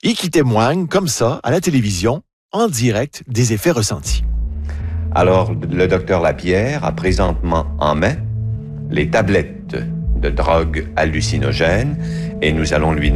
et qui témoigne comme ça à la télévision, en direct, des effets ressentis. Alors, le docteur Lapierre a présentement en main les tablettes de drogue hallucinogène et nous allons lui